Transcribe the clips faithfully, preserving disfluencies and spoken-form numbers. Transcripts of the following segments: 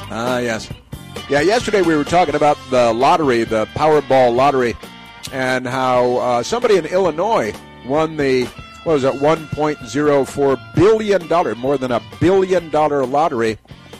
Ah, yes. Yeah, yesterday we were talking about the lottery, the Powerball lottery, and how uh, somebody in Illinois won the, what was it, one point oh four billion dollars, more than a billion dollar lottery.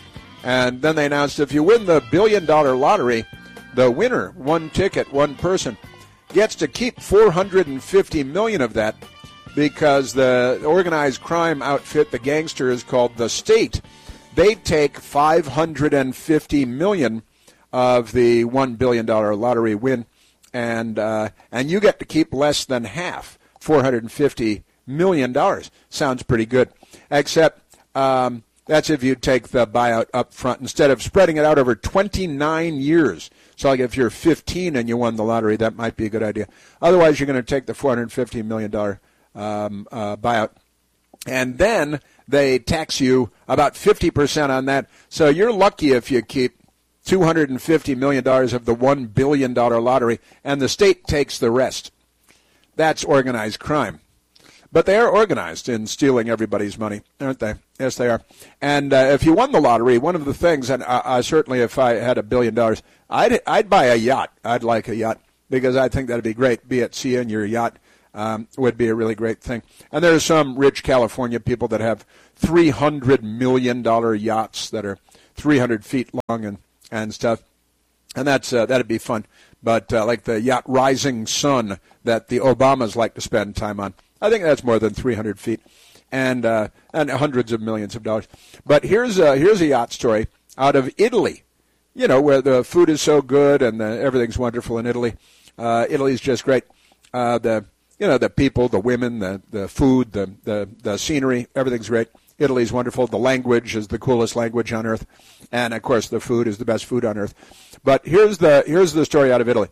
And then they announced if you win the billion dollar lottery, the winner, one ticket, one person, gets to keep four hundred fifty million dollars of that, because the organized crime outfit, the gangsters called the State, they take five hundred fifty million dollars of the one billion dollars lottery win, and uh, and you get to keep less than half, four hundred fifty million dollars. Sounds pretty good, except um, that's if you take the buyout up front instead of spreading it out over twenty-nine years. So like if you're fifteen and you won the lottery, that might be a good idea. Otherwise, you're going to take the four hundred fifty million dollars um, uh, buyout, and then they tax you about fifty percent on that. So you're lucky if you keep two hundred fifty million dollars of the one billion dollars lottery, and the state takes the rest. That's organized crime. But they are organized in stealing everybody's money, aren't they? Yes, they are. And uh, if you won the lottery, one of the things, and I, I certainly if I had a billion dollars, I'd, I'd buy a yacht. I'd like a yacht because I think that would be great. Be at sea in your yacht um, would be a really great thing. And there are some rich California people that have three hundred million dollars yachts that are three hundred feet long and, and stuff. And that's uh, that'd be fun. But uh, like the yacht Rising Sun that the Obamas like to spend time on, I think that's more than three hundred feet, and uh, and hundreds of millions of dollars. But here's a, here's a yacht story out of Italy, you know, where the food is so good and the, everything's wonderful in Italy. Uh, Italy's just great. Uh, the you know the people, the women, the, the food, the, the the scenery, everything's great. Italy's wonderful. The language is the coolest language on earth, and of course the food is the best food on earth. But here's the here's the story out of Italy.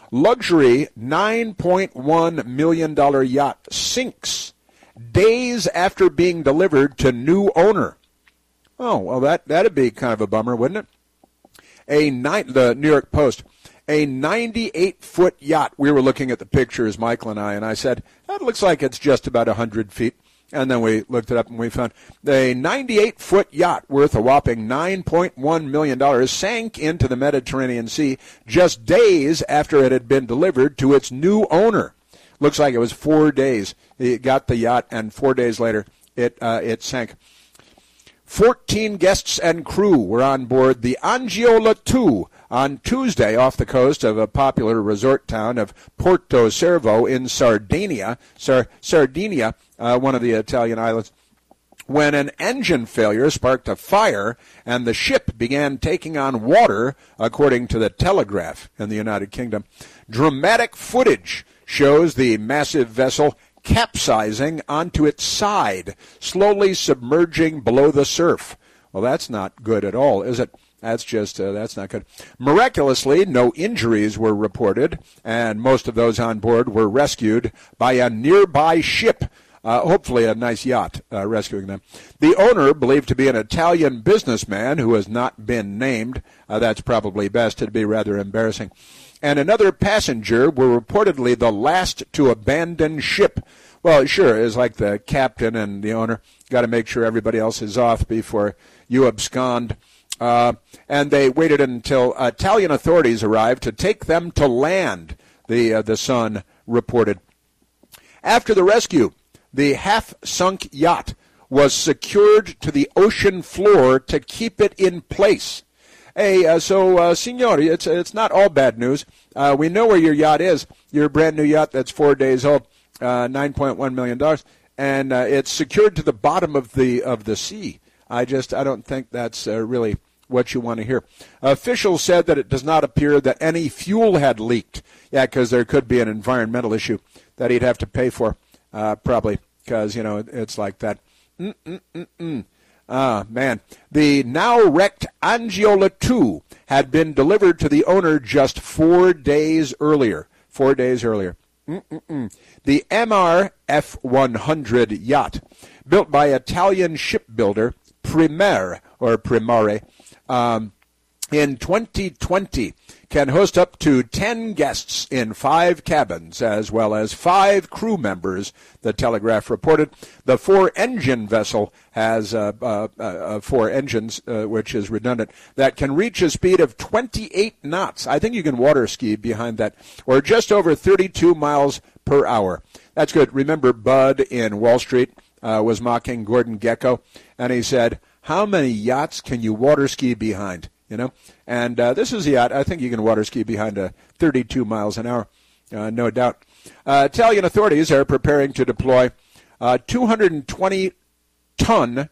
Luxury nine point one million dollars yacht sinks days after being delivered to new owner. Oh, well, that, that'd be kind of a bummer, wouldn't it? A ni- The New York Post, a ninety-eight foot yacht. We were looking at the pictures, Michael and I, and I said, that looks like it's just about one hundred feet. And then we looked it up and we found a ninety-eight foot yacht worth a whopping nine point one million dollars sank into the Mediterranean Sea just days after it had been delivered to its new owner. Looks like it was four days. He got the yacht, and four days later it uh, it sank. fourteen guests and crew were on board the Angiola two on Tuesday off the coast of a popular resort town of Porto Cervo in Sardinia, Sar- Sardinia, uh, one of the Italian islands, when an engine failure sparked a fire and the ship began taking on water, according to the Telegraph in the United Kingdom. Dramatic footage shows the massive vessel capsizing onto its side, slowly submerging below the surf. Well, that's not good at all, is it? That's just, uh, that's not good. Miraculously, no injuries were reported, and most of those on board were rescued by a nearby ship, uh, hopefully a nice yacht uh, rescuing them. The owner, believed to be an Italian businessman who has not been named, uh, that's probably best, it'd be rather embarrassing, and another passenger were reportedly the last to abandon ship. Well, sure, it's like the captain and the owner got to make sure everybody else is off before you abscond. Uh, and they waited until Italian authorities arrived to take them to land, the uh, the Sun reported. After the rescue, the half-sunk yacht was secured to the ocean floor to keep it in place. Hey, uh, so, uh, signori, it's, it's not all bad news. Uh, we know where your yacht is, your brand-new yacht that's four days old, uh, nine point one million dollars, and uh, it's secured to the bottom of the of the sea. I just, I don't think that's uh, really what you want to hear. Officials said that it does not appear that any fuel had leaked. Yeah, because there could be an environmental issue that he'd have to pay for, uh, probably, because, you know, it, it's like that. Mm-mm-mm-mm. Ah, man. The now wrecked Angiola two had been delivered to the owner just four days earlier. Four days earlier. Mm-mm-mm. The M R F one hundred yacht, built by Italian shipbuilder Primera, or Primare, um, in twenty twenty can host up to ten guests in five cabins, as well as five crew members, the Telegraph reported. The four-engine vessel has uh, uh, uh, four engines, uh, which is redundant, that can reach a speed of twenty-eight knots. I think you can water ski behind that, or just over thirty-two miles per hour. That's good. Remember, Bud in Wall Street uh, was mocking Gordon Gekko, and he said, how many yachts can you water ski behind? You know, and uh, this is a yacht. I think you can water ski behind a thirty-two miles an hour, uh, no doubt. Uh, Italian authorities are preparing to deploy a two hundred twenty ton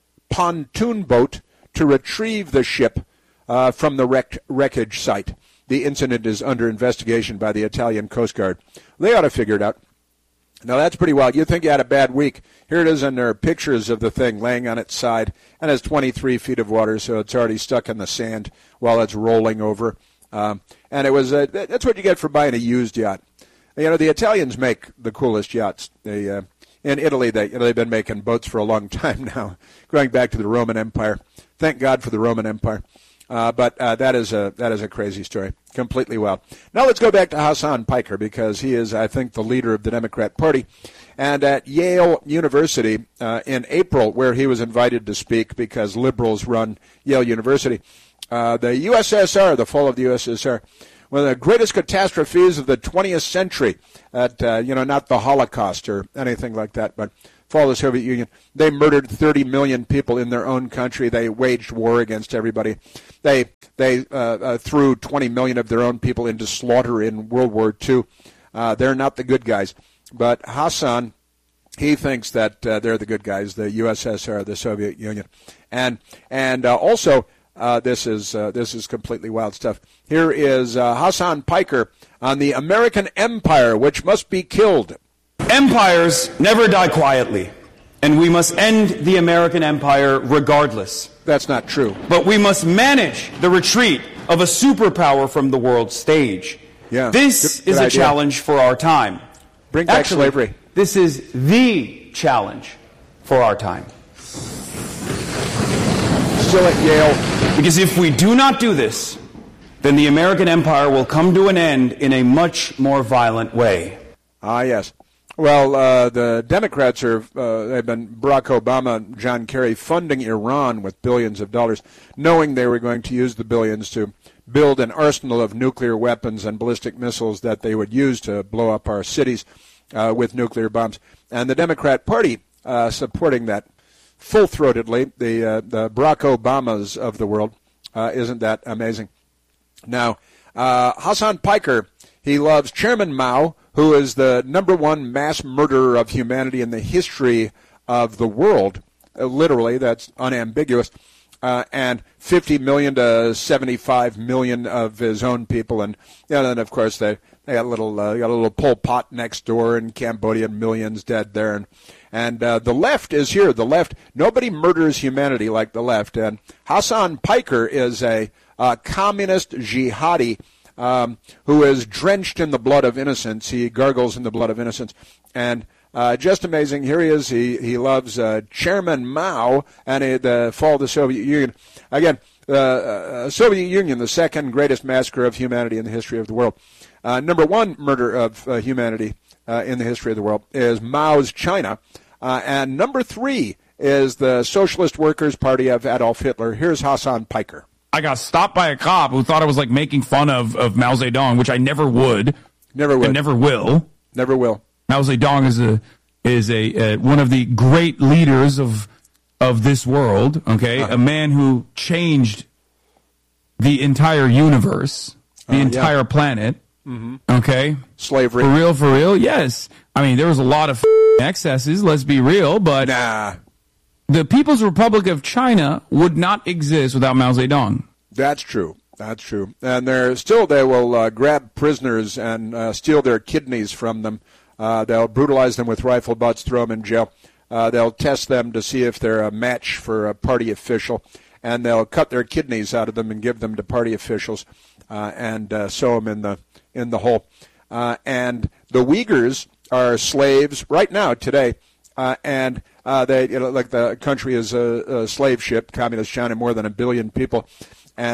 pontoon boat to retrieve the ship uh, from the wrecked wreckage site. The incident is under investigation by the Italian Coast Guard. They ought to figure it out. Now, that's pretty wild. You think you had a bad week. Here it is, and there are pictures of the thing laying on its side, and it's twenty-three feet of water, so it's already stuck in the sand while it's rolling over. Um, and it was uh, that's what you get for buying a used yacht. You know, the Italians make the coolest yachts. They, uh, in Italy, they, you know, they've been making boats for a long time now, going back to the Roman Empire. Thank God for the Roman Empire. Uh, but uh, that is a that is a crazy story, completely wild. Now let's go back to Hasan Piker, because he is, I think, the leader of the Democrat Party. And at Yale University uh, in April, where he was invited to speak because liberals run Yale University, uh, the U S S R, the fall of the U S S R, one of the greatest catastrophes of the twentieth century. At uh, you know, not the Holocaust or anything like that, but fall of the Soviet Union. They murdered thirty million people in their own country. They waged war against everybody. They they uh, uh, threw twenty million of their own people into slaughter in World War Two. Uh, they're not the good guys. But Hasan, he thinks that uh, they're the good guys, the U S S R, the Soviet Union. And and uh, also, uh, this is uh, this is completely wild stuff. Here is uh, Hasan Piker on the American Empire, which must be killed. Empires never die quietly, and we must end the American empire regardless. That's not true. But we must manage the retreat of a superpower from the world stage. Yeah. This good, good is a idea. challenge for our time. Bring back Actually, slavery. This is the challenge for our time. Still at Yale. Because if we do not do this, then the American empire will come to an end in a much more violent way. Ah, yes. Well, uh, the Democrats are, uh, they've been, Barack Obama and John Kerry, funding Iran with billions of dollars, knowing they were going to use the billions to build an arsenal of nuclear weapons and ballistic missiles that they would use to blow up our cities uh, with nuclear bombs. And the Democrat Party uh, supporting that full-throatedly, the, uh, the Barack Obamas of the world. Uh, isn't that amazing? Now, uh, Hasan Piker, he loves Chairman Mao, who is the number one mass murderer of humanity in the history of the world. Uh, literally, that's unambiguous. Uh, and fifty million to seventy-five million of his own people. And, you know, then, of course, they, they got a little uh, got a little Pol Pot next door in Cambodia, millions dead there. And, and uh, the left is here. The left, nobody murders humanity like the left. And Hasan Piker is a uh, communist jihadi Um, who is drenched in the blood of innocence. He gargles in the blood of innocence. And uh, just amazing. Here he is. He he loves uh, Chairman Mao and uh, the fall of the Soviet Union. Again, the uh, Soviet Union, the second greatest massacre of humanity in the history of the world. Uh, number one murder of uh, humanity uh, in the history of the world is Mao's China. Uh, and number three is the Socialist Workers' Party of Adolf Hitler. Here's Hasan Piker. I got stopped by a cop who thought I was like making fun of, of Mao Zedong, which I never would. Never would. And never will. Never will. Mao Zedong is a is a uh, one of the great leaders of of this world. Okay, uh-huh. A man who changed the entire universe, the uh, entire yeah. planet. Mm-hmm. Okay, slavery. For real, for real. Yes. I mean, there was a lot of excesses. Let's be real, but nah. The People's Republic of China would not exist without Mao Zedong. That's true. That's true. And they're still, they will uh, grab prisoners and uh, steal their kidneys from them. Uh, they'll brutalize them with rifle butts, throw them in jail. Uh, they'll test them to see if they're a match for a party official. And they'll cut their kidneys out of them and give them to party officials uh, and uh, sew them in the, in the hole. Uh, and the Uyghurs are slaves right now, today. Uh, and uh, they, you know, like the country is a, a slave ship, communist China, more than a billion people, and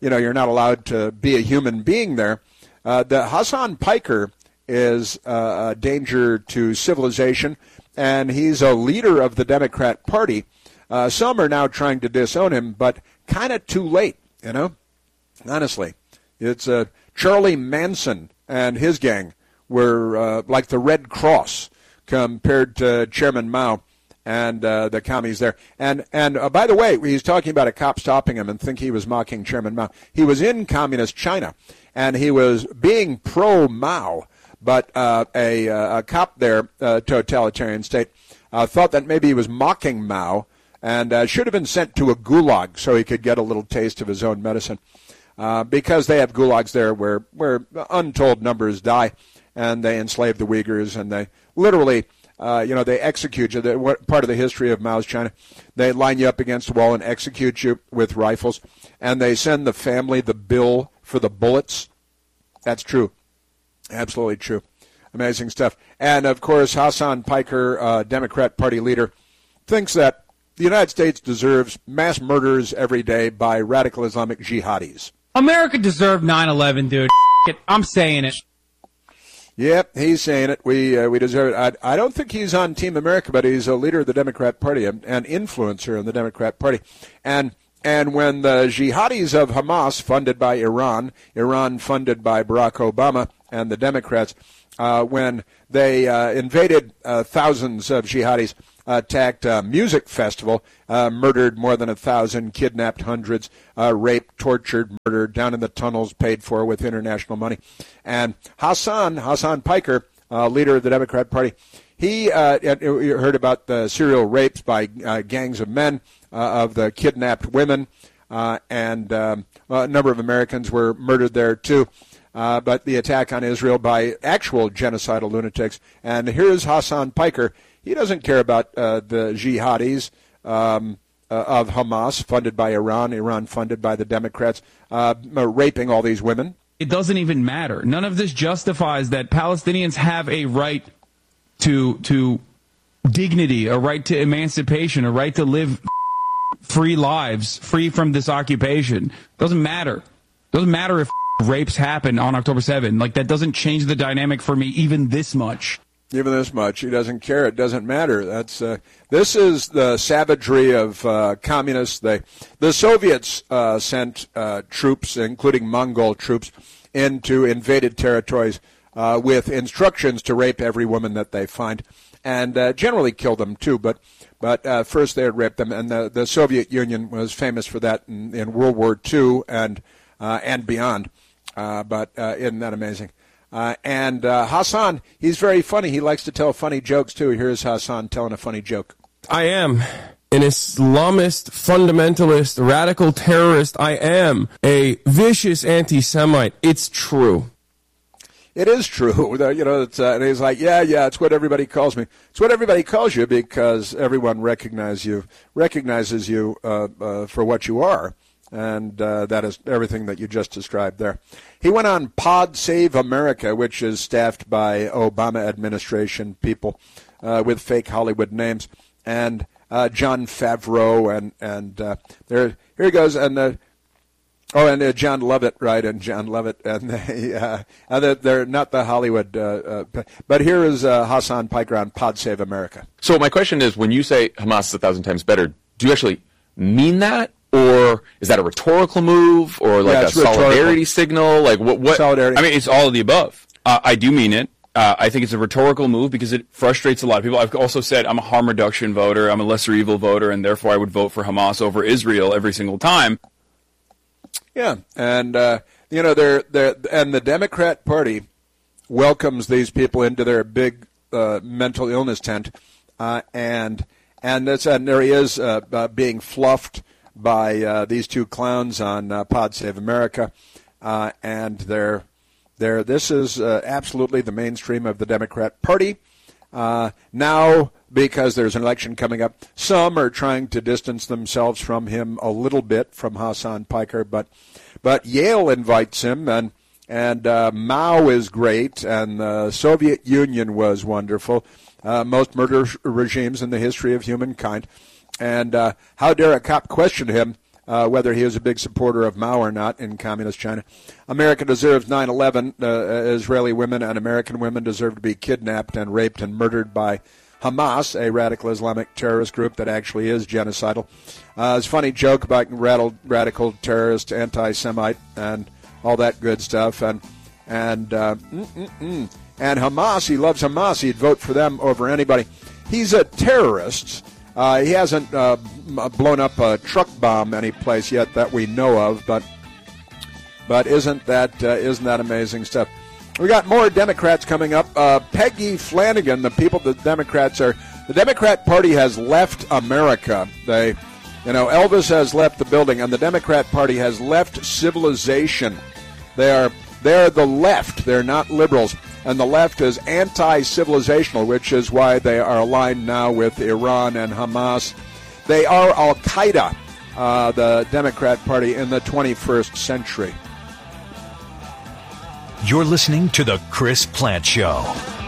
you know, you're not allowed to be a human being there. Uh, the Hasan Piker is uh, a danger to civilization, and he's a leader of the Democrat Party. Uh, some are now trying to disown him, but kind of too late, you know, honestly. It's uh, Charlie Manson and his gang were uh, like the Red Cross compared to Chairman Mao and uh, the commies there. And, and uh, by the way, he's talking about a cop stopping him and think he was mocking Chairman Mao. He was in communist China, and he was being pro-Mao, but uh, a, a cop there, uh, totalitarian state, uh, thought that maybe he was mocking Mao and uh, should have been sent to a gulag so he could get a little taste of his own medicine. Uh, because they have gulags there where, where untold numbers die, and they enslave the Uyghurs, and they literally, uh, you know, they execute you. The, what, part of the history of Mao's China, they line you up against the wall and execute you with rifles, and they send the family the bill for the bullets. That's true. Absolutely true. Amazing stuff. And, of course, Hasan Piker, uh, Democrat Party leader, thinks that the United States deserves mass murders every day by radical Islamic jihadis. America deserved nine eleven, dude. I'm saying it. Yep, he's saying it. We uh, we deserve it. I, I don't think he's on Team America, but he's a leader of the Democrat Party, an influencer in the Democrat Party. And and when the jihadis of Hamas, funded by Iran, Iran funded by Barack Obama and the Democrats, uh, when they uh, invaded uh, thousands of jihadis, attacked a music festival, uh, murdered more than a thousand, kidnapped hundreds, uh, raped, tortured, murdered, down in the tunnels, paid for with international money. And Hasan, Hasan Piker, uh, leader of the Democrat Party, he uh, heard about the serial rapes by uh, gangs of men uh, of the kidnapped women, uh, and um, a number of Americans were murdered there too. Uh, but the attack on Israel by actual genocidal lunatics. And here's Hasan Piker. He doesn't care about uh, the jihadis um, uh, of Hamas, funded by Iran, Iran funded by the Democrats, uh, raping all these women. It doesn't even matter. None of this justifies that Palestinians have a right to to dignity, a right to emancipation, a right to live free lives, free from this occupation. Doesn't matter. Doesn't matter if rapes happen on October seventh. Like, that doesn't change the dynamic for me even this much. Even this much. He doesn't care. It doesn't matter. That's uh, this is the savagery of uh, communists. They, the Soviets uh, sent uh, troops, including Mongol troops, into invaded territories uh, with instructions to rape every woman that they find, and uh, generally kill them too. But but uh, first they would rape them, and the, the Soviet Union was famous for that in, in World War Two and uh, and beyond. Uh, but uh, isn't that amazing? Uh, and uh, Hasan, he's very funny. He likes to tell funny jokes, too. Here's Hasan telling a funny joke. I am an Islamist, fundamentalist, radical terrorist. I am a vicious anti-Semite. It's true. It is true. You know, it's, uh, and he's like, yeah, yeah, it's what everybody calls me. It's what everybody calls you because everyone recognize you, recognizes you uh, uh, for what you are. And uh, that is everything that you just described there. He went on Pod Save America, which is staffed by Obama administration people uh, with fake Hollywood names, and uh, John Favreau, and and uh, there here he goes, and uh, oh, and uh, John Lovett, right, and John Lovett, and they, uh, they're, they're not the Hollywood, uh, uh, but here is uh, Hasan Piker on Pod Save America. So my question is, when you say Hamas is a thousand times better, do you actually mean that? Or is that a rhetorical move, or like yeah, a solidarity rhetorical. signal? Like what? What? Solidarity. I mean, it's all of the above. Uh, I do mean it. Uh, I think it's a rhetorical move because it frustrates a lot of people. I've also said I'm a harm reduction voter. I'm a lesser evil voter, and therefore I would vote for Hamas over Israel every single time. Yeah, and uh, you know, they're they're and the Democrat Party welcomes these people into their big uh, mental illness tent, uh, and and that's and there he is uh, uh, being fluffed by uh, these two clowns on uh, Pod Save America, uh, and they're, they're, this is uh, absolutely the mainstream of the Democrat Party. Uh, now, because there's an election coming up, some are trying to distance themselves from him a little bit, from Hasan Piker, but but Yale invites him, and and uh, Mao is great, and the Soviet Union was wonderful, uh, most murder regimes in the history of humankind. And uh, how dare a cop question him uh, whether he was a big supporter of Mao or not in communist China. America deserves nine eleven. Uh, Israeli women and American women deserve to be kidnapped and raped and murdered by Hamas, a radical Islamic terrorist group that actually is genocidal. Uh, it's a funny joke about radical, radical terrorist, anti-Semite, and all that good stuff. And and uh, mm-mm-mm. and Hamas, he loves Hamas. He'd vote for them over anybody. He's a terrorist. Uh, he hasn't uh, blown up a truck bomb any place yet that we know of, but but isn't that uh, isn't that amazing stuff? We got more Democrats coming up. Uh, Peggy Flanagan, the people, the Democrats are, the Democrat Party has left America. They, you know, Elvis has left the building, and the Democrat Party has left civilization. They are, they're the left. They're not liberals. And the left is anti-civilizational, which is why they are aligned now with Iran and Hamas. They are Al-Qaeda, uh, the Democrat Party in the twenty-first century. You're listening to The Chris Plante Show.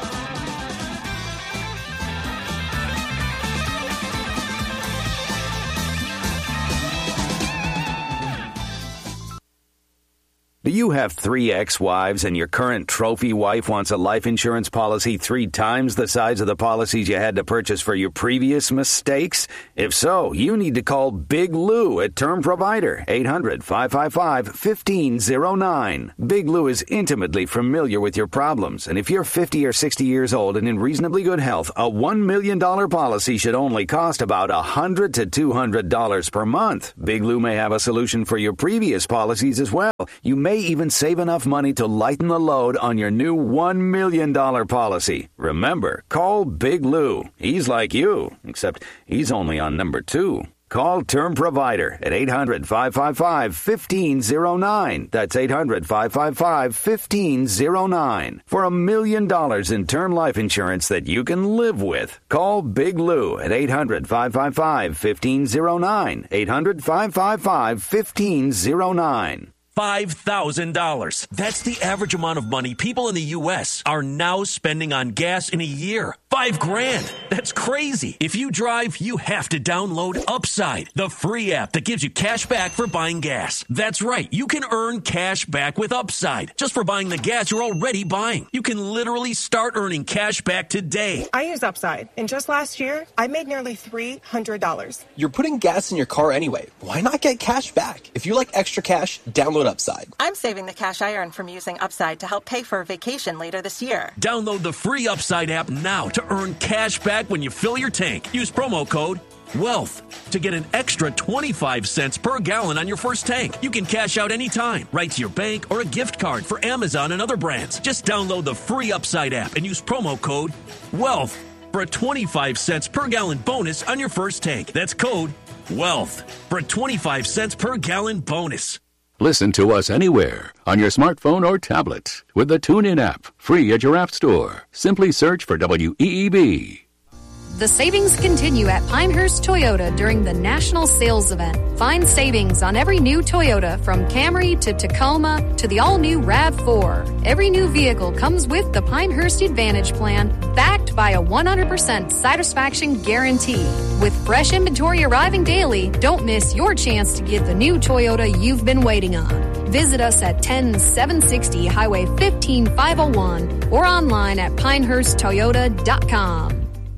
Do you have three ex-wives and your current trophy wife wants a life insurance policy three times the size of the policies you had to purchase for your previous mistakes? If so, you need to call Big Lou at Term Provider, eight hundred, five five five, one five zero nine. Big Lou is intimately familiar with your problems, and if you're fifty or sixty years old and in reasonably good health, a one million dollars policy should only cost about one hundred to two hundred dollars per month. Big Lou may have a solution for your previous policies as well. You may even save enough money to lighten the load on your new one million dollars policy. Remember, call Big Lou. He's like you, except he's only on number two. Call Term Provider at eight hundred, five five five, one five zero nine. That's eight hundred, five five five, one five zero nine. For a million dollars in term life insurance that you can live with. Call Big Lou at eight hundred, five five five, one five zero nine. eight hundred, five five five, one five zero nine. five thousand dollars. That's the average amount of money people in the U S are now spending on gas in a year. Five grand. That's crazy. If you drive, you have to download Upside, the free app that gives you cash back for buying gas. That's right. You can earn cash back with Upside just for buying the gas you're already buying. You can literally start earning cash back today. I use Upside, and just last year, I made nearly three hundred dollars. You're putting gas in your car anyway. Why not get cash back? If you like extra cash, download Upside. I'm saving the cash I earn from using Upside to help pay for a vacation later this year. Download the free Upside app now to earn cash back when you fill your tank. Use promo code WEALTH to get an extra twenty-five cents per gallon on your first tank. You can cash out anytime, right to your bank or a gift card for Amazon and other brands. Just download the free Upside app and use promo code WEALTH for a twenty-five cents per gallon bonus on your first tank. That's code WEALTH for a twenty-five cents per gallon bonus. Listen to us anywhere on your smartphone or tablet with the TuneIn app, free at your app store. Simply search for W E E B. The savings continue at Pinehurst Toyota during the National Sales Event. Find savings on every new Toyota, from Camry to Tacoma to the all-new RAV four. Every new vehicle comes with the Pinehurst Advantage Plan, backed by a one hundred percent satisfaction guarantee. With fresh inventory arriving daily, don't miss your chance to get the new Toyota you've been waiting on. Visit us at ten seven sixty Highway fifteen five oh one or online at pinehurst toyota dot com.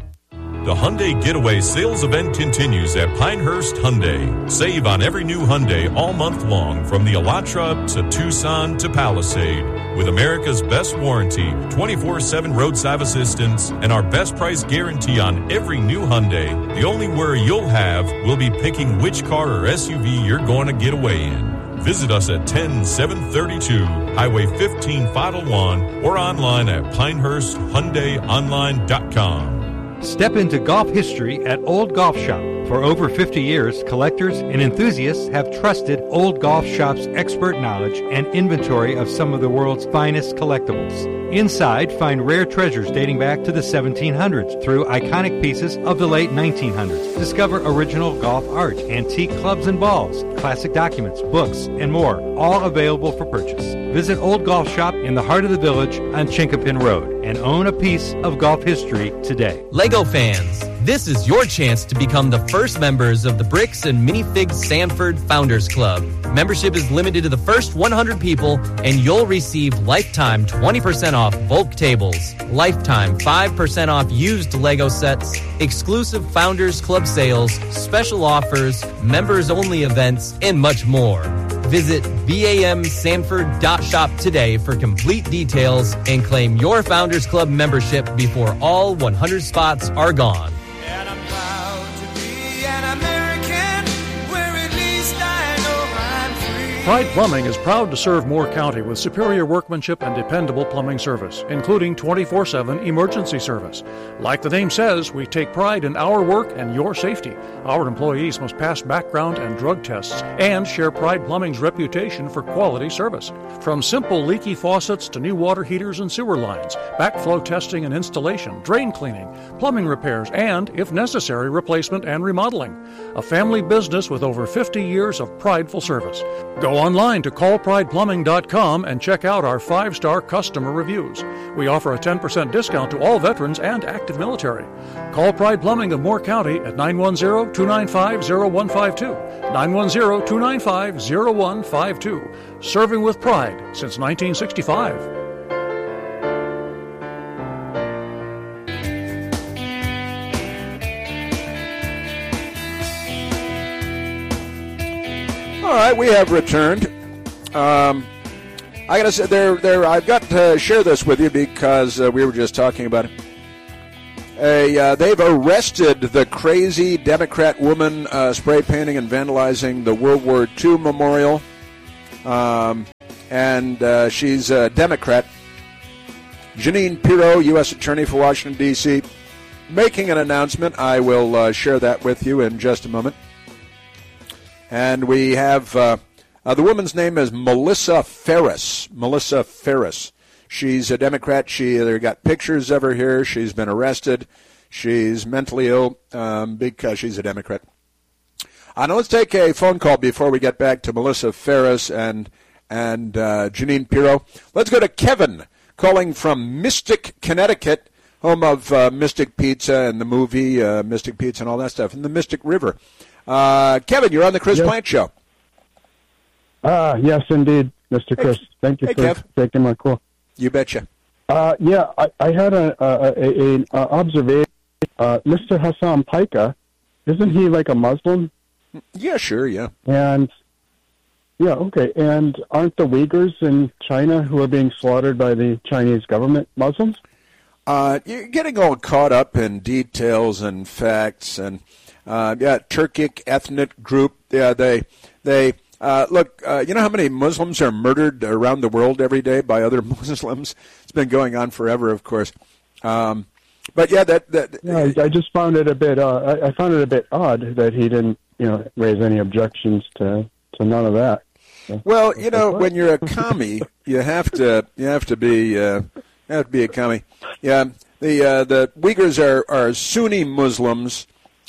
The Hyundai Getaway Sales Event continues at Pinehurst Hyundai. Save on every new Hyundai all month long, from the Elantra to Tucson to Palisade. With America's best warranty, twenty-four seven roadside assistance, and our best price guarantee on every new Hyundai, the only worry you'll have will be picking which car or S U V you're going to get away in. Visit us at ten seven thirty-two Highway fifteen five oh one or online at pinehurst hyundai online dot com. Step into golf history at Old Golf Shop. For over fifty years, collectors and enthusiasts have trusted Old Golf Shop's expert knowledge and inventory of some of the world's finest collectibles. Inside, find rare treasures dating back to the seventeen hundreds through iconic pieces of the late nineteen hundreds. Discover original golf art, antique clubs and balls, classic documents, books, and more, all available for purchase. Visit Old Golf Shop in the heart of the village on Chinkapin Road and own a piece of golf history today. Lego fans, This is your chance to become the first members of the Bricks and Minifigs Sanford Founders Club. Membership is limited to the first one hundred people, and you'll receive lifetime twenty percent off bulk tables, lifetime five percent off used Lego sets, exclusive Founders Club sales, special offers, members-only events, and much more. Visit B A M Sanford dot shop today for complete details and claim your Founders Club membership before all one hundred spots are gone. Pride Plumbing is proud to serve Moore County with superior workmanship and dependable plumbing service, including twenty-four seven emergency service. Like the name says, we take pride in our work and your safety. Our employees must pass background and drug tests and share Pride Plumbing's reputation for quality service. From simple leaky faucets to new water heaters and sewer lines, backflow testing and installation, drain cleaning, plumbing repairs, and, if necessary, replacement and remodeling. A family business with over fifty years of prideful service. Go online to call pride plumbing dot com and check out our five-star customer reviews. We offer a ten percent discount to all veterans and active military. Call Pride Plumbing of Moore County at nine one zero, two nine five, zero one five two, nine one zero, two nine five, zero one five two. Serving with pride since nineteen sixty-five. All right, we have returned. Um, I gotta say, there, there. I've got to share this with you because uh, we were just talking about it. A, uh, they've arrested the crazy Democrat woman uh, spray painting and vandalizing the World War Two memorial, um, and uh, she's a Democrat. Jeanine Pirro, U S Attorney for Washington D C, making an announcement. I will uh, share that with you in just a moment. And we have, uh, uh, the woman's name is Melissa Ferris. Melissa Ferris. She's a Democrat. She, they've got pictures of her here. She's been arrested. She's mentally ill um, because she's a Democrat. Uh, now let's take a phone call before we get back to Melissa Ferris and, and uh, Jeanine Pirro. Let's go to Kevin, calling from Mystic, Connecticut, home of uh, Mystic Pizza and the movie uh, Mystic Pizza and all that stuff, in the Mystic River. Uh, Kevin, you're on the Chris yes. Plant Show. Ah, uh, yes, indeed, Mister Chris. Hey, Thank you hey, for Kev. taking my call. You betcha. Uh, yeah, I, I had a, a, a, a, a observation. Uh, Mister Hassan Piker, isn't he like a Muslim? Yeah, sure, yeah. And yeah, okay. And aren't the Uyghurs in China who are being slaughtered by the Chinese government Muslims? Uh, you're getting all caught up in details and facts and. Uh, yeah, Turkic ethnic group. Yeah, they they uh, look. Uh, you know how many Muslims are murdered around the world every day by other Muslims? It's been going on forever, of course. Um, but yeah, that that. Yeah, I, I just found it a bit. Uh, I, I found it a bit odd that he didn't, you know, raise any objections to, to none of that. So, well, you know, when you're a commie, you have to you have to be uh, you have to be a commie. Yeah, the uh, the Uyghurs are are Sunni Muslims.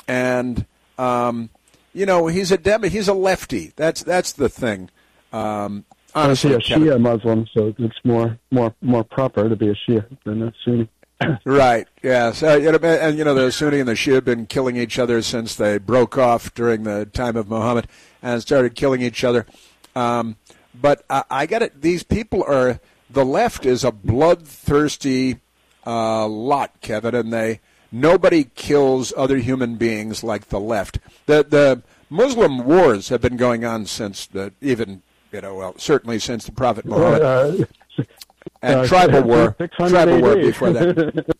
And um, you know, he's a Dem- he's a lefty. That's that's the thing. Um, honestly, a Shia Muslim, so it's more more more proper to be a Shia than a Sunni. Right. Yeah. So, and you know, the Sunni and the Shia have been killing each other since they broke off during the time of Muhammad and started killing each other. Um, but I, I got it. These people are the left is a bloodthirsty uh, lot, Kevin, and they. Nobody kills other human beings like the left. The the Muslim wars have been going on since the, even, you know, well, certainly since the Prophet Muhammad. Uh, and uh, tribal war, tribal war before that.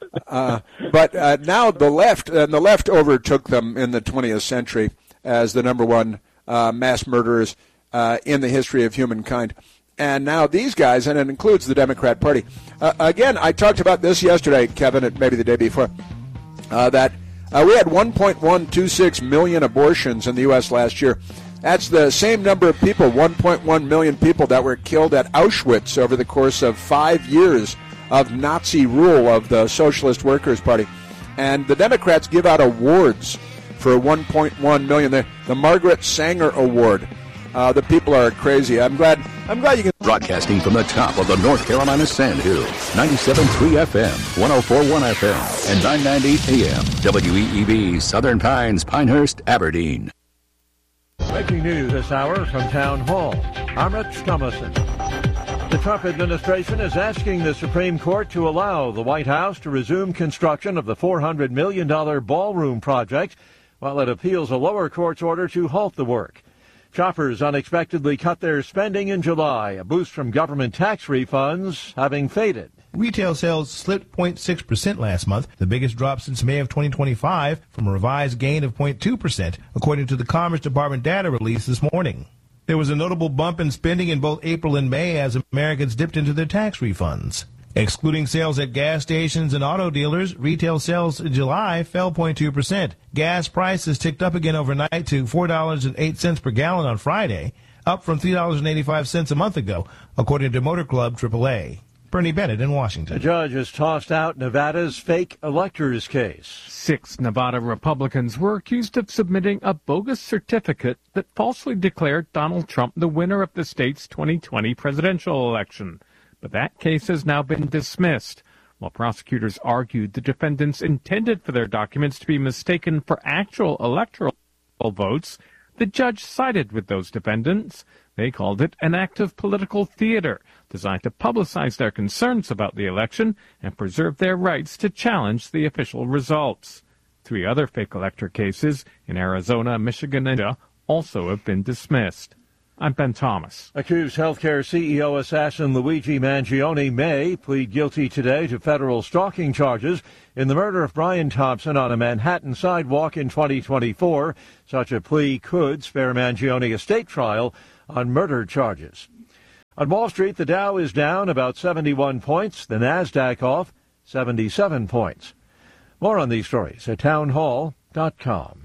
uh, but uh, now the left, and the left overtook them in the twentieth century as the number one uh, mass murderers uh, in the history of humankind. And now these guys, and it includes the Democrat Party. Uh, again, I talked about this yesterday, Kevin, and maybe the day before, uh, that uh, we had one point one two six million abortions in the U S last year. That's the same number of people, one point one million people that were killed at Auschwitz over the course of five years of Nazi rule of the Socialist Workers' Party. And the Democrats give out awards for one point one million. The, the Margaret Sanger Award. Uh, the people are crazy. I'm glad. I'm glad you can Broadcasting from the top of the North Carolina Sand Hill. ninety-seven point three F M, one oh four point one F M, and nine ninety A M. W E E B, Southern Pines, Pinehurst, Aberdeen. Breaking news this hour from Town Hall. I'm Rich Thomason. The Trump administration is asking the Supreme Court to allow the White House to resume construction of the four hundred million dollars ballroom project while it appeals a lower court's order to halt the work. Shoppers unexpectedly cut their spending in July, a boost from government tax refunds having faded. Retail sales slipped zero point six percent last month, the biggest drop since May of twenty twenty-five, from a revised gain of zero point two percent, according to the Commerce Department data released this morning. There was a notable bump in spending in both April and May as Americans dipped into their tax refunds. Excluding sales at gas stations and auto dealers, retail sales in July fell zero point two percent. Gas prices ticked up again overnight to four dollars and eight cents per gallon on Friday, up from three dollars and eighty-five cents a month ago, according to Motor Club triple A. Bernie Bennett in Washington. The judge has tossed out Nevada's fake electors case. Six Nevada Republicans were accused of submitting a bogus certificate that falsely declared Donald Trump the winner of the state's twenty twenty presidential election. But that case has now been dismissed. While prosecutors argued the defendants intended for their documents to be mistaken for actual electoral votes, the judge sided with those defendants. They called it an act of political theater designed to publicize their concerns about the election and preserve their rights to challenge the official results. Three other fake elector cases in Arizona, Michigan, and Georgia also have been dismissed. I'm Ben Thomas. Accused healthcare C E O assassin Luigi Mangione may plead guilty today to federal stalking charges in the murder of Brian Thompson on a Manhattan sidewalk in twenty twenty-four. Such a plea could spare Mangione a state trial on murder charges. On Wall Street, the Dow is down about seventy-one points, the NASDAQ off seventy-seven points. More on these stories at townhall dot com.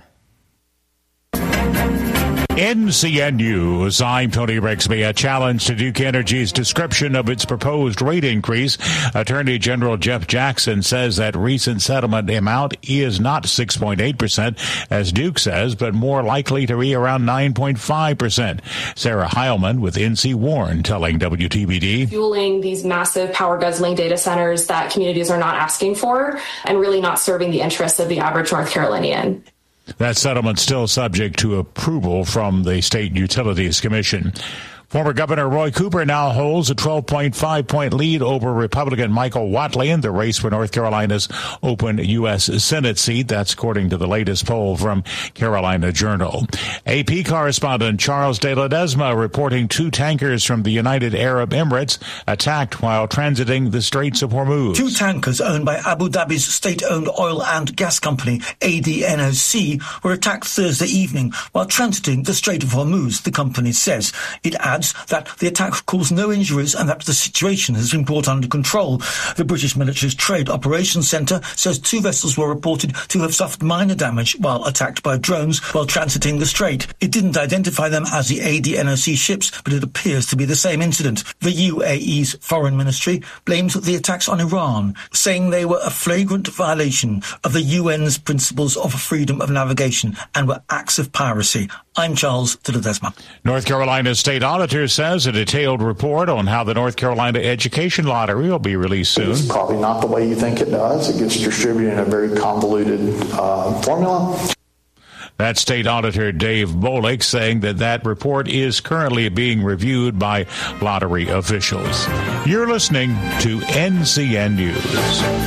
N C N News, I'm Tony Rixby. A challenge to Duke Energy's description of its proposed rate increase. Attorney General Jeff Jackson says that recent settlement amount is not six point eight percent, as Duke says, but more likely to be around nine point five percent. Sarah Heilman with N C Warren telling W T B D. Fueling these massive power guzzling data centers that communities are not asking for and really not serving the interests of the average North Carolinian. That settlement still subject to approval from the State Utilities Commission. Former Governor Roy Cooper now holds a twelve point five point lead over Republican Michael Whatley in the race for North Carolina's open U S Senate seat. That's according to the latest poll from Carolina Journal. A P correspondent Charles de Ledesma reporting two tankers from the United Arab Emirates attacked while transiting the Straits of Hormuz. Two tankers owned by Abu Dhabi's state-owned oil and gas company, A D N O C, were attacked Thursday evening while transiting the Strait of Hormuz, the company says. It adds that the attack caused no injuries and that the situation has been brought under control. The British military's Trade Operations Centre says two vessels were reported to have suffered minor damage while attacked by drones while transiting the strait. It didn't identify them as the A D N O C ships, but it appears to be the same incident. The U A E's foreign ministry blames the attacks on Iran, saying they were a flagrant violation of the U N's principles of freedom of navigation and were acts of piracy. I'm Charles de Ledesma. North Carolina's state auditor says a detailed report on how the North Carolina Education Lottery will be released soon. It's probably not the way you think it does. It gets distributed in a very convoluted uh, formula. That state auditor Dave Bolick saying that that report is currently being reviewed by lottery officials. You're listening to N C N News.